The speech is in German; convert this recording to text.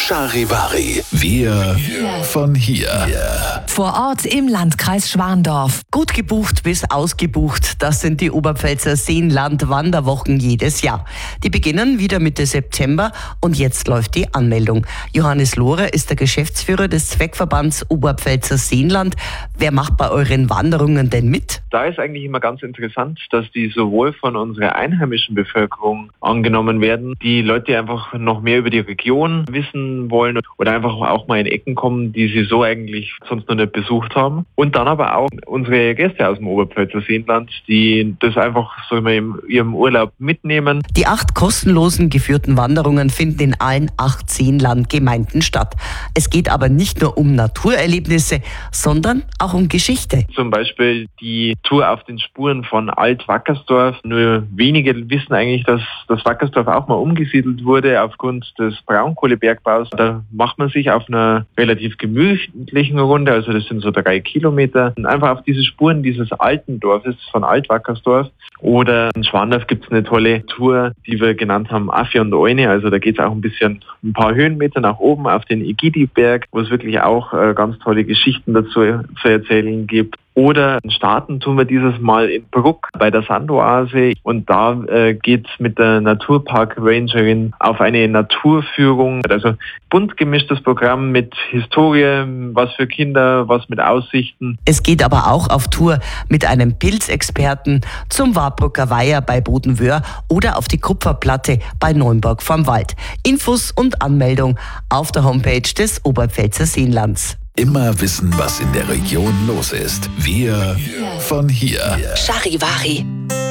Charivari. Wir von hier. Vor Ort im Landkreis Schwandorf. Gut gebucht bis ausgebucht, das sind die Oberpfälzer Seenland-Wanderwochen jedes Jahr. Die beginnen wieder Mitte September und jetzt läuft die Anmeldung. Johannes Lohrer ist der Geschäftsführer des Zweckverbands Oberpfälzer Seenland. Wer macht bei euren Wanderungen denn mit? Da ist eigentlich immer ganz interessant, dass die sowohl von unserer einheimischen Bevölkerung angenommen werden, die Leute, die einfach noch mehr über die Region wissen wollen oder einfach auch mal in Ecken kommen, die sie so eigentlich sonst noch nicht besucht haben. Und dann aber auch unsere Gäste aus dem Oberpfälzer Seenland, die das einfach so immer in ihrem Urlaub mitnehmen. Die 8 kostenlosen geführten Wanderungen finden in allen 8 Seenlandgemeinden statt. Es geht aber nicht nur um Naturerlebnisse, sondern auch um Geschichte. Zum Beispiel die Tour auf den Spuren von Alt-Wackersdorf. Nur wenige wissen eigentlich, dass das Wackersdorf auch mal umgesiedelt wurde aufgrund des Braunkohlebergbaus. Da macht man sich auf einer relativ gemütlichen Runde, also das sind so 3 Kilometer, einfach auf diese Spuren dieses alten Dorfes von Alt-Wackersdorf. Oder in Schwandorf gibt es eine tolle Tour, die wir genannt haben Affe und Eune. Also da geht es auch ein paar Höhenmeter nach oben auf den Egidi-Berg, wo es wirklich auch ganz tolle Geschichten dazu zu erzählen gibt. Oder starten tun wir dieses Mal in Bruck bei der Sandoase und da geht's mit der Naturpark-Rangerin auf eine Naturführung. Also bunt gemischtes Programm mit Historie, was für Kinder, was mit Aussichten. Es geht aber auch auf Tour mit einem Pilzexperten zum Warbrucker Weiher bei Bodenwöhr oder auf die Kupferplatte bei Neumburg vorm Wald. Infos und Anmeldung auf der Homepage des Oberpfälzer Seenlands. Immer wissen, was in der Region los ist. Wir von hier. Charivari.